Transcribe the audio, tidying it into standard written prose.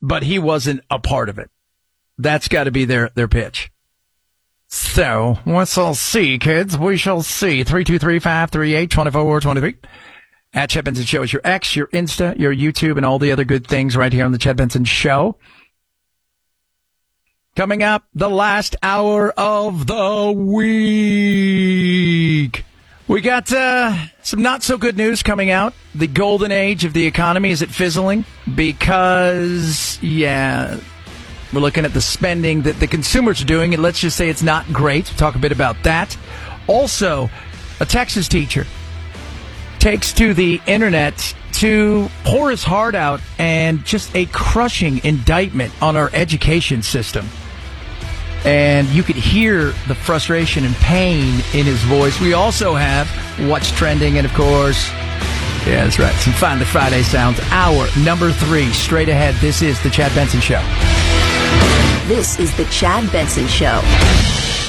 but he wasn't a part of it. That's got to be their pitch. So, we shall see, kids. We shall see. 323-538-2423. At Chad Benson Show is your X, your Insta, your YouTube, and all the other good things right here on the Chad Benson Show. Coming up, the last hour of the week. We got some not so good news coming out. The golden age of the economy, is it fizzling? Because, we're looking at the spending that the consumers are doing, and let's just say it's not great. Talk a bit about that. Also, a Texas teacher takes to the internet to pour his heart out and just a crushing indictment on our education system. And you could hear the frustration and pain in his voice. We also have what's trending, and of course, yeah, that's right, some Finally Friday sounds. Hour number 3, straight ahead. This is the Chad Benson Show. This is the Chad Benson Show.